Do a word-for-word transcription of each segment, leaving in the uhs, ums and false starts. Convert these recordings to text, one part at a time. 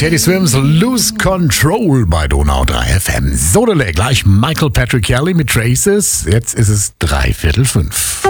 Teddy Swims Lose Control bei Donau drei F M. Sodele, gleich Michael Patrick Kelly mit Traces. Jetzt ist es dreiviertel fünf.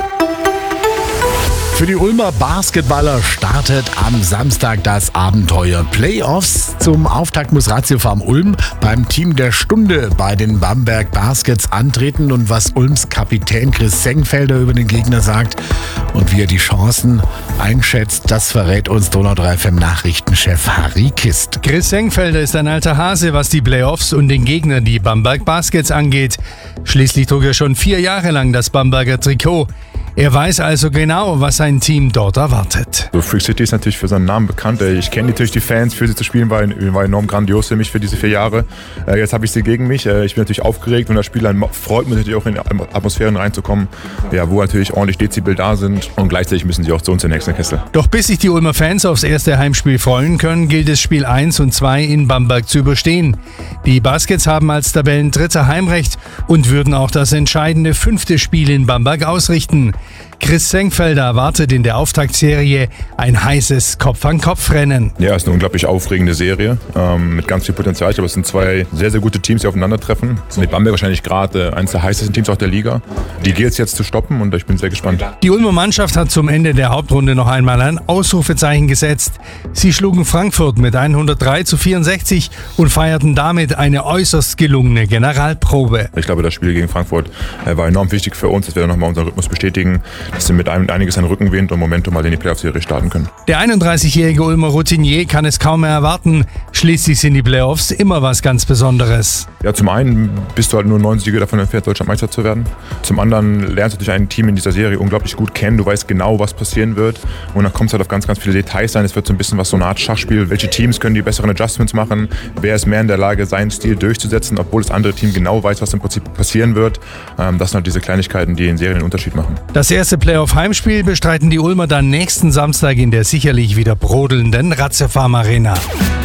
Für die Ulmer Basketballer startet am Samstag das Abenteuer Playoffs. Zum Auftakt muss Ratio Farm Ulm beim Team der Stunde bei den Bamberg Baskets antreten. Und was Ulms Kapitän Chris Sengfelder über den Gegner sagt und wie er die Chancen einschätzt, das verrät uns Donau drei F M Nachrichtenchef Harry Kist. Chris Sengfelder ist ein alter Hase, was die Playoffs und den Gegner, die Bamberg Baskets, angeht. Schließlich trug er schon vier Jahre lang das Bamberger Trikot. Er weiß also genau, was sein Team dort erwartet. So, Freak City ist natürlich für seinen Namen bekannt. Ich kenne natürlich die Fans, für sie zu spielen war, war enorm grandios für mich für diese vier Jahre. Jetzt habe ich sie gegen mich. Ich bin natürlich aufgeregt und das Spiel freut mich natürlich auch in Atmosphären reinzukommen, ja, wo natürlich ordentlich Dezibel da sind und gleichzeitig müssen sie auch zu uns in den nächsten Kessel. Doch bis sich die Ulmer Fans aufs erste Heimspiel freuen können, gilt es Spiel eins und zwei in Bamberg zu überstehen. Die Baskets haben als Tabellendritter Heimrecht und würden auch das entscheidende fünfte Spiel in Bamberg ausrichten. Chris Sengfelder erwartet in der Auftaktserie ein heißes Kopf-an-Kopf-Rennen. Ja, es ist eine unglaublich aufregende Serie ähm, mit ganz viel Potenzial. Ich glaube, es sind zwei sehr, sehr gute Teams, die aufeinandertreffen. Mit Bamberg wahrscheinlich gerade äh, eines der heißesten Teams auch der Liga. Die gilt es jetzt zu stoppen und ich bin sehr gespannt. Die Ulmer Mannschaft hat zum Ende der Hauptrunde noch einmal ein Ausrufezeichen gesetzt. Sie schlugen Frankfurt mit hundertdrei zu vierundsechzig und feierten damit eine äußerst gelungene Generalprobe. Ich glaube, das Spiel gegen Frankfurt äh, war enorm wichtig für uns, dass wir nochmal unseren Rhythmus bestätigen, dass wir mit einem einiges an Rückenwind und Momentum mal in die Playoff-Serie starten können. Der einunddreißigjährige Ulmer Routinier kann es kaum mehr erwarten. Schließlich sind die Playoffs immer was ganz Besonderes. Ja, zum einen bist du halt nur neun Siege davon entfernt, Deutschlandmeister zu werden. Zum anderen lernst du dich ein Team in dieser Serie unglaublich gut kennen. Du weißt genau, was passieren wird. Und dann kommt es halt auf ganz, ganz viele Details sein. Es wird so ein bisschen was so eine Art Schachspiel. Welche Teams können die besseren Adjustments machen? Wer ist mehr in der Lage, seinen Stil durchzusetzen, obwohl das andere Team genau weiß, was im Prinzip passieren wird. Das sind halt diese Kleinigkeiten, die in Serien den Unterschied machen. Das erste Playoff-Heimspiel bestreiten die Ulmer dann nächsten Samstag in der sicherlich wieder brodelnden Ratio Farm Arena.